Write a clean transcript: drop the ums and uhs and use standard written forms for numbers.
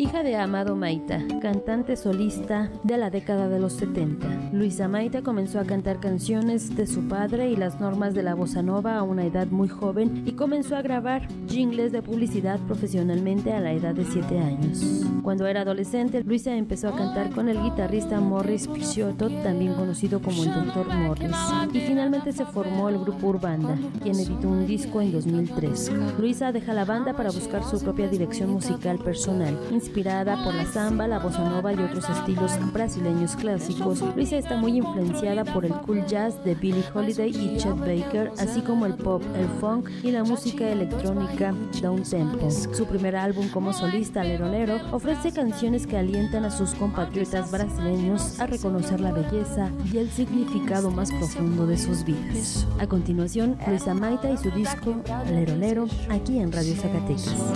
Hija de Amado Maita, cantante solista de la década de los 70. Luisa Maita comenzó a cantar canciones de su padre y las normas de la bossa nova a una edad muy joven y comenzó a grabar jingles de publicidad profesionalmente a la edad de 7 años. Cuando era adolescente, Luisa empezó a cantar con el guitarrista Morris Picciotto, también conocido como el Dr. Morris, y finalmente se formó el grupo Urbanda, quien editó un disco en 2003. Luisa deja la banda para buscar su propia dirección musical personal, inspirada por la samba, la bossa nova y otros estilos brasileños clásicos. Luisa está muy influenciada por el cool jazz de Billie Holiday y Chet Baker, así como el pop, el funk y la música electrónica downtempo. Su primer álbum como solista, Lero Lero, ofrece canciones que alientan a sus compatriotas brasileños a reconocer la belleza y el significado más profundo de sus vidas. A continuación, Luisa Maita y su disco Lero Lero, aquí en Radio Zacatecas.